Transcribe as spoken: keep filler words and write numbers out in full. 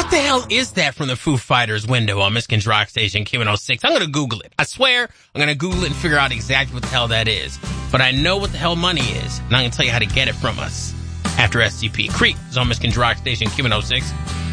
What the hell is that from the Foo Fighters window on Michigan's Rock Station Q one oh six? I'm going to Google it. I swear I'm going to Google it and figure out exactly what the hell that is. But I know what the hell money is, and I'm going to tell you how to get it from us after S T P. Creep is on Michigan's Rock Station Q one oh six.